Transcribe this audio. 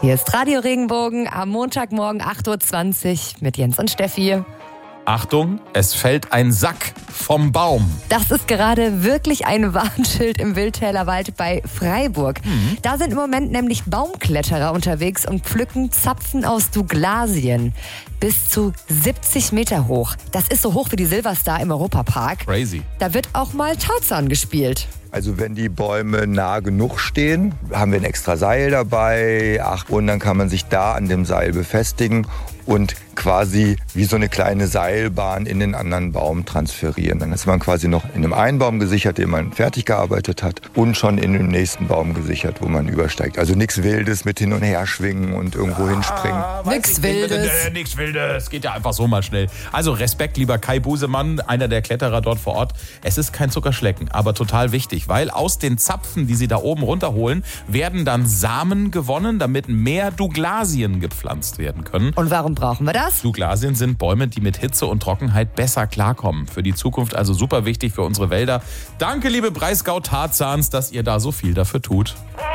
Hier ist Radio Regenbogen am Montagmorgen 8.20 Uhr mit Jens und Steffi. Achtung, es fällt ein Sack vom Baum. Das ist gerade wirklich ein Warnschild im Wildtäler Wald bei Freiburg. Da sind im Moment nämlich Baumkletterer unterwegs und pflücken Zapfen aus Douglasien. Bis zu 70 Meter hoch. Das ist so hoch wie die Silverstar im Europapark. Crazy. Da wird auch mal Tarzan gespielt. Also wenn die Bäume nah genug stehen, haben wir ein extra Seil dabei. Und dann kann man sich da an dem Seil befestigen und quasi wie so eine kleine Seilbahn in den anderen Baum transferieren. Dann ist man quasi noch in dem einen Baum gesichert, den man fertig gearbeitet hat, und schon in dem nächsten Baum gesichert, wo man übersteigt. Also nichts Wildes mit hin und her schwingen und irgendwo hinspringen. Nix Wildes. Nix Wildes. Geht ja einfach so mal schnell. Also Respekt, lieber Kai Busemann, einer der Kletterer dort vor Ort. Es ist kein Zuckerschlecken, aber total wichtig, weil aus den Zapfen, die sie da oben runterholen, werden dann Samen gewonnen, damit mehr Douglasien gepflanzt werden können. Und warum brauchen wir das? Douglasien sind Bäume, die mit Hitze und Trockenheit besser klarkommen. Für die Zukunft also super wichtig für unsere Wälder. Danke, liebe Breisgau Tarzans, dass ihr da so viel dafür tut.